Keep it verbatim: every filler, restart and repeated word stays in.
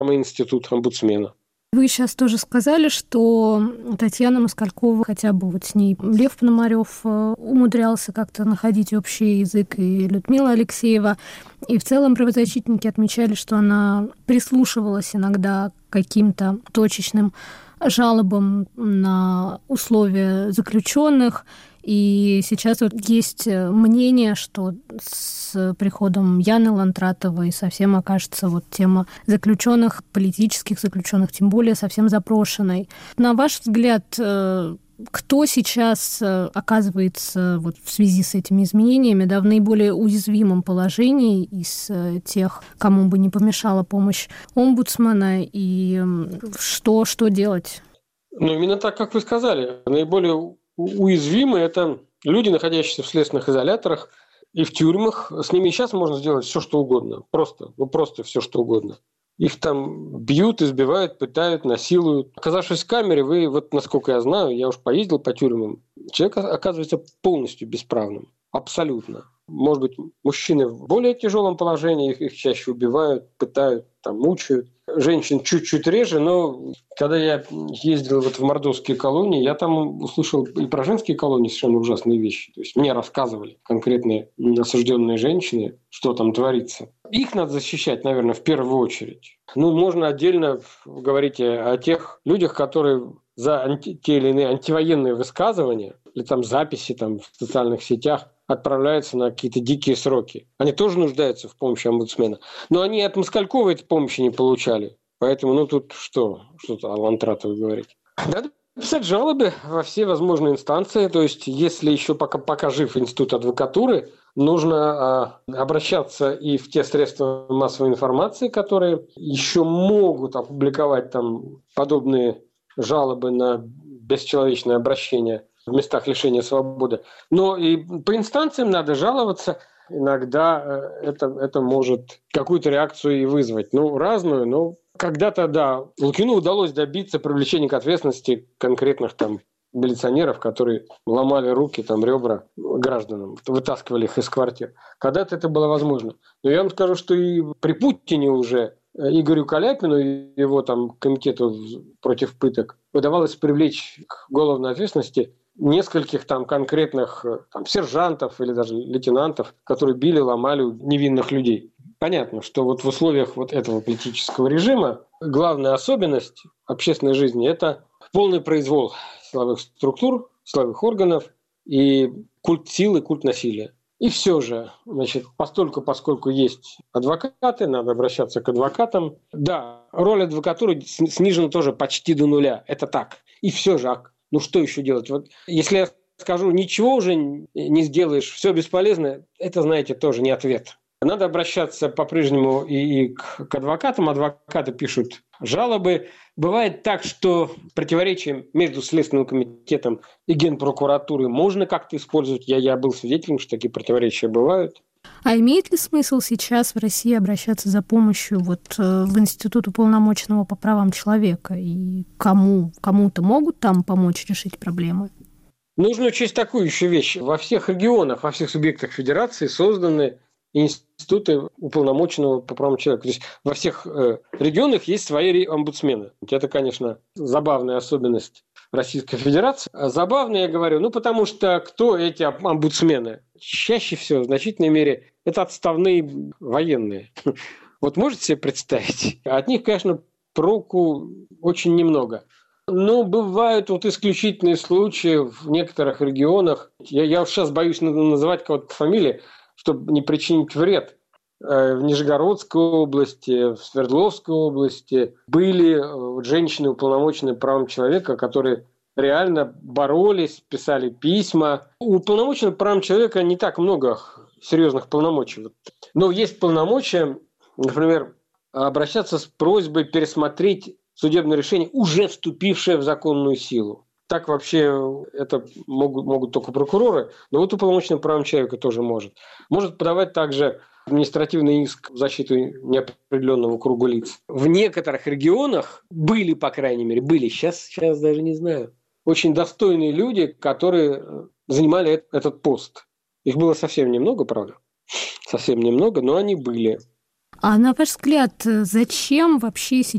институт омбудсмена. Вы сейчас тоже сказали, что Татьяна Москалькова, хотя бы вот с ней Лев Пономарев умудрялся как-то находить общий язык, и Людмила Алексеева. И в целом правозащитники отмечали, что она прислушивалась иногда к каким-то точечным жалобам на условия заключенных. И сейчас вот есть мнение, что с приходом Яны Лантратовой совсем окажется вот тема заключенных, политических заключенных, тем более совсем запрошенной. На ваш взгляд, кто сейчас оказывается вот в связи с этими изменениями, да, в наиболее уязвимом положении из тех, кому бы не помешала помощь омбудсмена, и что, что делать? Ну, именно так, как вы сказали. Наиболее уязвимые – это люди, находящиеся в следственных изоляторах и в тюрьмах. С ними сейчас можно сделать все, что угодно. Просто, ну просто все, что угодно. Их там бьют, избивают, пытают, насилуют. Оказавшись в камере, вы, вот насколько я знаю, я уж поездил по тюрьмам, человек оказывается полностью бесправным. Абсолютно. Может быть, мужчины в более тяжелом положении, их, их чаще убивают, пытают, там, мучают. Женщин чуть-чуть реже, но когда я ездил вот в мордовские колонии, я там услышал и про женские колонии совершенно ужасные вещи. То есть мне рассказывали конкретные осужденные женщины, что там творится. Их надо защищать, наверное, в первую очередь. Ну, можно отдельно говорить о тех людях, которые за анти- те или иные антивоенные высказывания или там записи там, в социальных сетях отправляются на какие-то дикие сроки. Они тоже нуждаются в помощи омбудсмена. Но они от Москалькова этой помощи не получали. Поэтому, ну, тут что? Что-то о Лантратовой говорить. Надо писать жалобы во все возможные инстанции. То есть, если еще пока, пока жив институт адвокатуры, нужно а, обращаться и в те средства массовой информации, которые еще могут опубликовать там подобные жалобы на бесчеловечное обращение в местах лишения свободы. Но и по инстанциям надо жаловаться. Иногда это, это может какую-то реакцию и вызвать. Ну, разную, но когда-то, да, Лукину удалось добиться привлечения к ответственности конкретных там милиционеров, которые ломали руки, там, ребра гражданам, вытаскивали их из квартир. Когда-то это было возможно. Но я вам скажу, что и при Путине уже Игорю Каляпину и его там комитету против пыток удавалось привлечь к уголовной ответственности нескольких там конкретных там, сержантов или даже лейтенантов, которые били, ломали невинных людей. Понятно, что вот в условиях вот этого политического режима главная особенность общественной жизни – это полный произвол силовых структур, силовых органов и культ силы, культ насилия. И все же, значит, постольку, поскольку есть адвокаты, надо обращаться к адвокатам. Да, роль адвокатуры снижена тоже почти до нуля. Это так. И все же, ну что еще делать? Вот если я скажу, ничего уже не сделаешь, все бесполезно, это, знаете, тоже не ответ. Надо обращаться по-прежнему и, и к, к адвокатам. Адвокаты пишут жалобы. Бывает так, что противоречия между Следственным комитетом и Генпрокуратурой можно как-то использовать. Я, я был свидетелем, что такие противоречия бывают. А имеет ли смысл сейчас в России обращаться за помощью вот в Институт уполномоченного по правам человека? И кому, кому-то могут там помочь решить проблемы? Нужно учесть такую еще вещь. Во всех регионах, во всех субъектах федерации созданы институты уполномоченного по правам человека. То есть во всех э, регионах есть свои омбудсмены. Это, конечно, забавная особенность Российской Федерации. Забавно, я говорю, ну потому что кто эти омбудсмены? Чаще всего, в значительной мере, это отставные военные. Вот можете себе представить? От них, конечно, проку очень немного. Но бывают вот исключительные случаи в некоторых регионах. Я, я сейчас боюсь называть кого-то по фамилии, чтобы не причинить вред. В Нижегородской области, в Свердловской области были женщины, уполномоченные правам человека, которые реально боролись, писали письма. У уполномоченных правам человека не так много серьезных полномочий. Но есть полномочия, например, обращаться с просьбой пересмотреть судебное решение, уже вступившее в законную силу. Так вообще это могут, могут только прокуроры, но вот уполномоченный правам человека тоже может. Может подавать также административный иск в защиту неопределенного круга лиц. В некоторых регионах были, по крайней мере, были, сейчас, сейчас даже не знаю, очень достойные люди, которые занимали этот пост. Их было совсем немного, правда, совсем немного, но они были. А на ваш взгляд, зачем вообще